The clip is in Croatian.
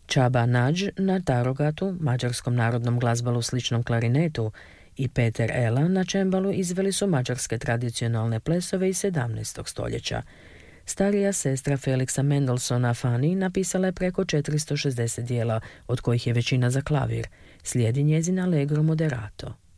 Čaba Nađ na tarogatu, mađarskom narodnom glazbalu sličnom klarinetu, i Peter Ela na čembalu izveli su mađarske tradicionalne plesove iz 17. stoljeća. Starija sestra Felixa Mendelssohna Fanny napisala je preko 460 dijela, od kojih je većina za klavir. Slijedi njezin Allegro moderato.